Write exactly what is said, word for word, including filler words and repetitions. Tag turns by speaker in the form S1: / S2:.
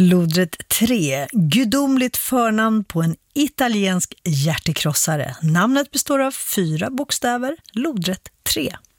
S1: Lodrätt tre, gudomligt förnamn på en italiensk hjärtekrossare. Namnet består av fyra bokstäver, lodrätt tre.